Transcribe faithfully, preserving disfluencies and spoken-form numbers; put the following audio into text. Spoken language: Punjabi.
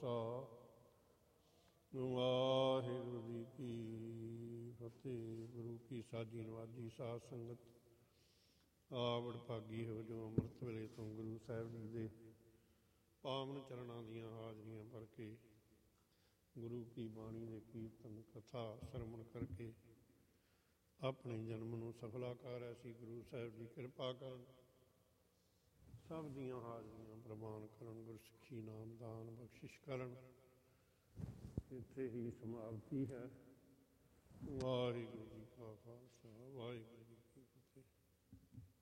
ਖਾਲਸਾ ਵਾਹਿਗੁਰੂ ਜੀ ਕੀ ਫਤਿਹ। ਗੁਰੂ ਕੀ ਸਾਜੀ ਨਵਾਜੀ ਸਾਧ ਸੰਗਤ ਆਵੜ ਭਾਗੀ ਹੋ ਜੋ ਅੰਮ੍ਰਿਤ ਵੇਲੇ ਤੋਂ ਗੁਰੂ ਸਾਹਿਬ ਜੀ ਦੇ ਪਾਵਨ ਚਰਨਾਂ ਦੀਆਂ ਹਾਜ਼ਰੀਆਂ ਭਰ ਕੇ ਗੁਰੂ ਕੀ ਬਾਣੀ ਦੇ ਕੀਰਤਨ ਕਥਾ ਸਰਵਣ ਕਰਕੇ ਆਪਣੇ ਜਨਮ ਨੂੰ ਸਫਲਾ ਕਰ ਐਸੀ ਗੁਰੂ ਸਾਹਿਬ ਦੀ ਕਿਰਪਾ ਕਰਨ, ਸਭ ਦੀਆਂ ਹਾਜ਼ਰੀਆਂ ਪ੍ਰਵਾਨ ਕਰਨ, ਗੁਰਸਿੱਖੀ ਨਾਮ ਦਾਨ ਬਖਸ਼ਿਸ਼ ਕਰਨ। ਇੱਥੇ ਹੀ ਸਮਾਪਤੀ ਹੈ। ਵਾਹਿਗੁਰੂ ਜੀ ਕਾ ਖਾਲਸਾ ਵਾਹਿਗੁਰੂ।